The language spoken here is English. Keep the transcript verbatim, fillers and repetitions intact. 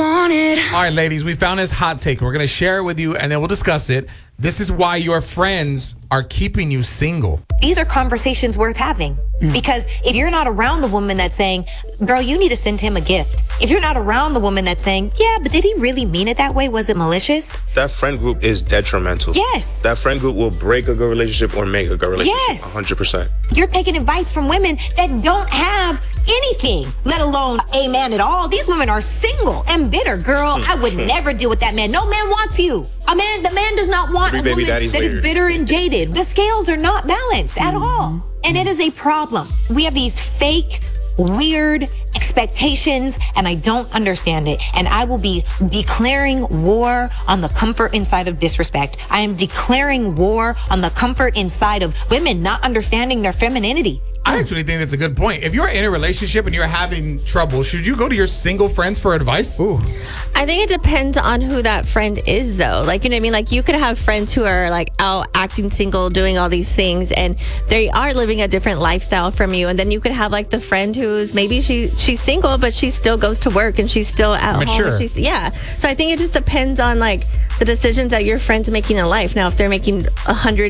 want it. All right, ladies, we found this hot take. We're going to share it with you, and then we'll discuss it. This is why your friends are keeping you single. These are conversations worth having. Mm. Because if you're not around the woman that's saying, girl, you need to send him a gift. If you're not around the woman that's saying, yeah, but did he really mean it that way? Was it malicious? That friend group is detrimental. Yes. That friend group will break a good relationship or make a good relationship. Yes. one hundred percent. You're taking advice from women that don't have anything, let alone a man at all. These women are single and bitter. Girl, I would never deal with that man. No man wants you. A man, the man does not want Three a baby woman that daddies is later. bitter and jaded. The scales are not balanced at all. And it is a problem. We have these fake, weird expectations, and I don't understand it. And I will be declaring war on the comfort inside of disrespect. I am declaring war on the comfort inside of women not understanding their femininity. I actually think that's a good point. If you're in a relationship and you're having trouble, should you go to your single friends for advice? Ooh. I think it depends on who that friend is, though. Like, you know what I mean? Like, you could have friends who are, like, out acting single, doing all these things, and they are living a different lifestyle from you. And then you could have, like, the friend who's maybe she she's single, but she still goes to work and she's still at Mature. home. And she's, yeah. So I think it just depends on, like, the decisions that your friend's making in life. Now, if they're making a hundred